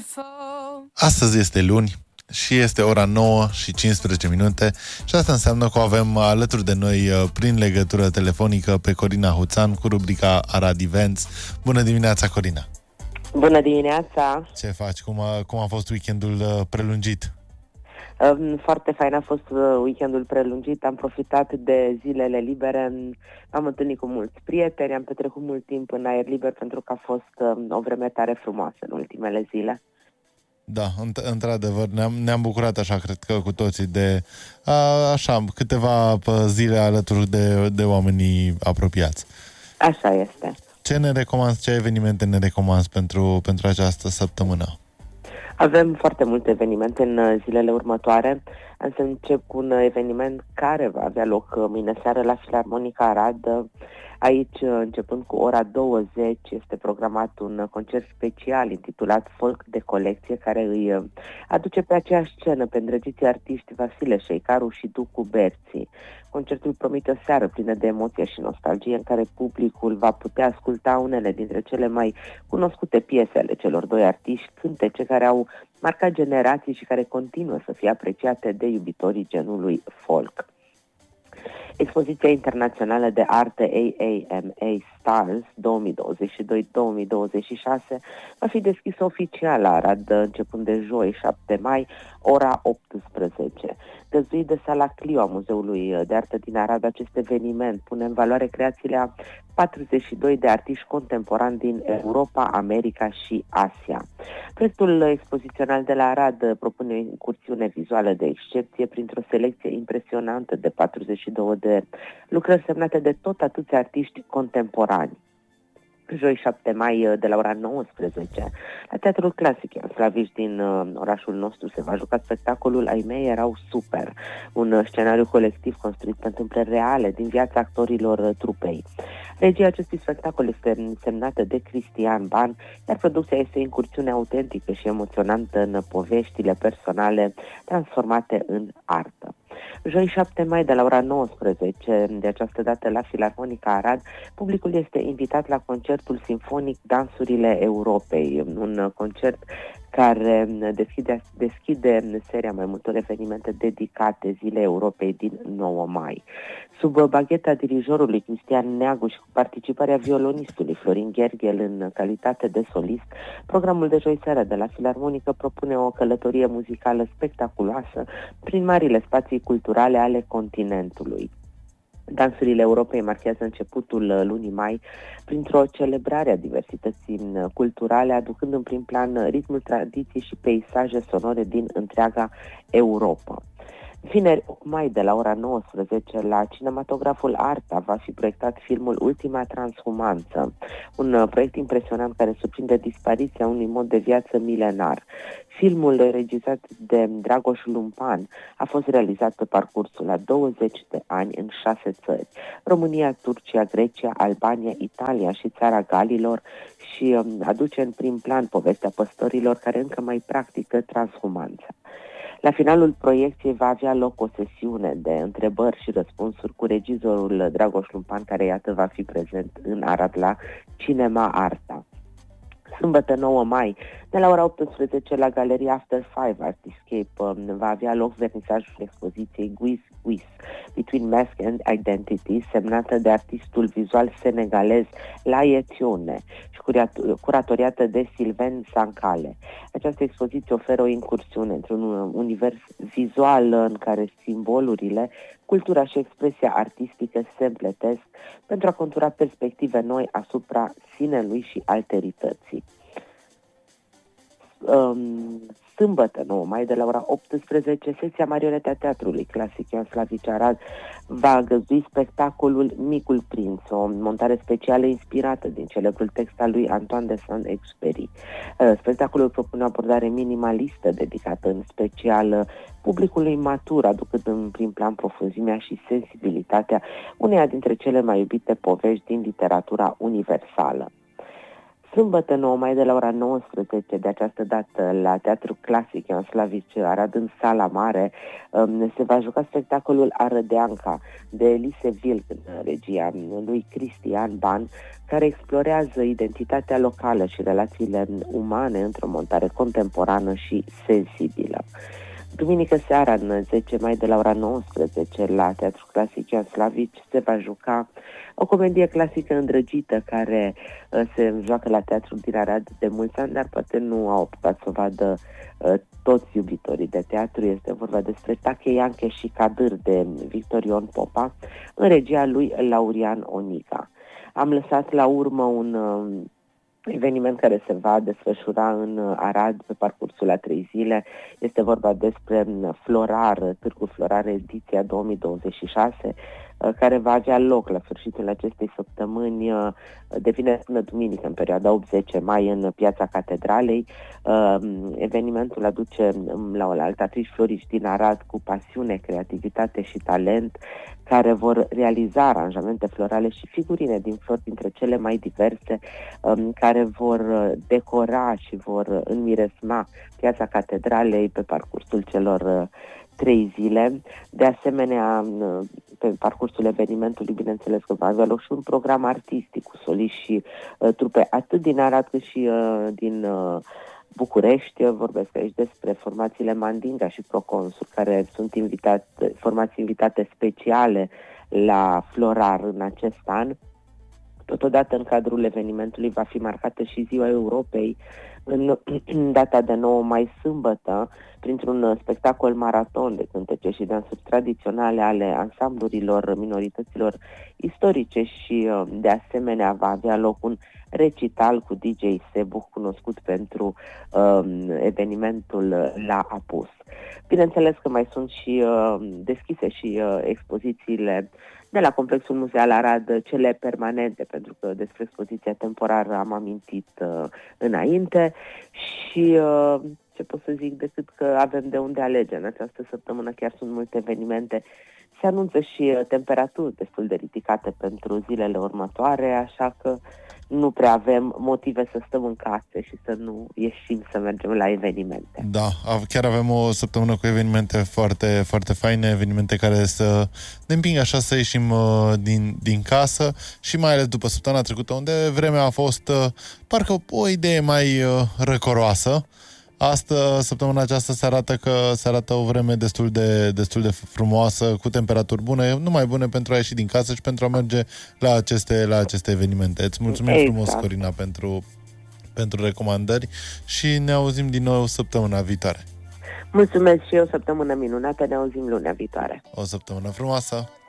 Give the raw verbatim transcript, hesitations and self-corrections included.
Astăzi este luni și este ora nouă și cincisprezece minute și asta înseamnă că o avem alături de noi prin legătură telefonică pe Corina Huțan cu rubrica Arad Events. Bună dimineața, Corina! Bună dimineața! Ce faci? Cum a, cum a fost weekendul prelungit? Foarte fain a fost weekendul prelungit, am profitat de zilele libere, am întâlnit cu mulți prieteni, am petrecut mult timp în aer liber pentru că a fost o vreme tare frumoasă în ultimele zile. Da, într-adevăr, ne-am, ne-am bucurat așa, cred că cu toții, de a, așa, câteva zile alături de, de oamenii apropiați. Așa este. Ce ne recomanzi, ce evenimente ne recomanzi pentru, pentru această săptămână? Avem foarte multe evenimente în zilele următoare. Am să încep cu un eveniment care va avea loc mâine seară la Filarmonica Arad. Aici, începând cu ora douăzeci, este programat un concert special intitulat Folk de Colecție, care îi aduce pe aceeași scenă pe îndrăgiții artiști Vasile Șeicaru și Ducu Berții. Concertul promite o seară plină de emoție și nostalgie, în care publicul va putea asculta unele dintre cele mai cunoscute piese ale celor doi artiști, cântece care au marcat generații și care continuă să fie apreciate de iubitorii genului folk. Expoziția internațională de arte A A M A Stars două mii douăzeci și doi două mii douăzeci și șase va fi deschisă oficial la Arad începând de joi, șapte mai, ora optsprezece. Găzduit de Sala Clio a Muzeului de Artă din Arad, acest eveniment pune în valoare creațiile a patruzeci și doi de artiști contemporani din Europa, America și Asia. Proiectul expozițional de la Arad propune o incursiune vizuală de excepție printr-o selecție impresionantă de patruzeci și două de lucrări semnate de tot atâția artiști contemporani. Joi, șapte mai, de la ora nouăsprezece, la Teatrul Clasic Ioan Slavici din uh, orașul nostru se va juca spectacolul Ai mei erau super, un uh, scenariu colectiv construit pe întâmplări reale din viața actorilor uh, trupei. Regia acestui spectacol este semnată de Cristian Ban, iar producția este o incursiune autentică și emoționantă în poveștile personale transformate în artă. Joi, șapte mai, de la ora nouăsprezece, de această dată la Filarmonica Arad, publicul este invitat la concertul simfonic Dansurile Europei, un concert care deschide, deschide seria mai multor evenimente dedicate Zilei Europei din nouă mai. Sub bagheta dirijorului Cristian Neagu și cu participarea violonistului Florin Gherghel în calitate de solist, programul de joi seara de la Filarmonică propune o călătorie muzicală spectaculoasă prin marile spații culturale ale continentului. Dansurile Europei marchează începutul lunii mai printr-o celebrare a diversității culturale, aducând în prim plan ritmul tradiției și peisaje sonore din întreaga Europa. Vineri, opt mai, de la ora nouăsprezece, la Cinematograful Arta va fi proiectat filmul Ultima Transhumanță, un proiect impresionant care surprinde dispariția unui mod de viață milenar. Filmul, regizat de Dragoș Lumpan, a fost realizat pe parcursul a douăzeci de ani în șase țări: România, Turcia, Grecia, Albania, Italia și Țara Galilor, și aduce în prim plan povestea păstorilor care încă mai practică transhumanța. La finalul proiecției va avea loc o sesiune de întrebări și răspunsuri cu regizorul Dragoș Lumpan, care iată va fi prezent în Arad la Cinema Arta. Sâmbătă, nouă mai, de la ora optsprezece, la Galeria After Five Artiscape va avea loc vernisajul expoziției Guis Guis, Between Mask and Identity, semnată de artistul vizual senegalez Laye Thione și curatoriată de Sylvain Sankale. Această expoziție oferă o incursiune într-un univers vizual în care simbolurile, cultura și expresia artistică se împletesc pentru a contura perspective noi asupra sinelui și alterității. Um, Sâmbătă, nouă mai, de la ora optsprezece, secția Marionete a Teatrului Clasic Ioan Slavici Arad va găzdui spectacolul Micul Prinț, o montare specială inspirată din celebrul text al lui Antoine de Saint-Exupéry. Spectacolul propune o abordare minimalistă dedicată în special publicului matur, aducând în prim plan profunzimea și sensibilitatea uneia dintre cele mai iubite povești din literatura universală. Sâmbătă nouă mai de la ora nouăsprezece, de această dată la Teatrul Clasic Ioan Slavici Arad, în Sala Mare, se va juca spectacolul Arădeanca de Elise Vilc, în regia lui Cristian Ban, care explorează identitatea locală și relațiile umane într-o montare contemporană și sensibilă. Duminică seara, în zece mai de la ora nouăsprezece, la Teatrul Clasic Ioan Slavici, se va juca o comedie clasică îndrăgită care uh, se joacă la teatrul din Arad de mulți ani, dar poate nu au apucat să o vadă uh, toți iubitorii de teatru. Este vorba despre Tache Ianche și Cadâr de Victor Ion Popa, în regia lui Laurian Onica. Am lăsat la urmă un uh, eveniment care se va desfășura în Arad pe parcursul a trei zile. Este vorba despre Florar, Târgul Florar, ediția două mii douăzeci și șase, care va avea loc la sfârșitul acestei săptămâni, de vineri până duminică, în perioada opt zece mai, în Piața Catedralei. Evenimentul aduce la oaltă atrici floriști din Arad cu pasiune, creativitate și talent, care vor realiza aranjamente florale și figurine din flori dintre cele mai diverse, care vor decora și vor înmiresma Piața Catedralei pe parcursul celor trei zile. De asemenea, pe parcursul evenimentului, bineînțeles că va avea loc și un program artistic cu soliști și uh, trupe atât din Arad cât și uh, din uh, București. Vorbesc aici despre formațiile Mandinga și Proconsul, care sunt invitate, formații invitate speciale la Florar în acest an. Totodată, în cadrul evenimentului va fi marcată și Ziua Europei, în data de nouă mai, sâmbătă, printr-un spectacol maraton de cântece și dansuri tradiționale ale ansamblurilor minorităților istorice și, de asemenea, va avea loc un recital cu D J Sebu, cunoscut pentru uh, evenimentul La Apus. Bineînțeles că mai sunt și uh, deschise și uh, expozițiile de la Complexul Muzeal Arad, cele permanente, pentru că despre expoziția temporară am amintit uh, înainte și uh, ce pot să zic decât că avem de unde alege. În această săptămână chiar sunt multe evenimente. Se anunță și uh, temperaturi destul de ridicate pentru zilele următoare, așa că nu prea avem motive să stăm în case și să nu ieșim să mergem la evenimente. Da, chiar avem o săptămână cu evenimente foarte, foarte faine, evenimente care să ne împingă așa să ieșim uh, din, din casă și mai ales după săptămâna trecută, unde vremea a fost uh, parcă o idee mai uh, răcoroasă. Asta, săptămâna aceasta se arată că se arată o vreme destul de, destul de frumoasă, cu temperaturi bune, numai bune pentru a ieși din casă și pentru a merge la aceste, la aceste evenimente. Îți mulțumim exact. frumos, Corina, pentru, pentru recomandări și ne auzim din nou săptămâna viitoare. Mulțumesc și eu, săptămână minunată, ne auzim lunea viitoare. O săptămână frumoasă!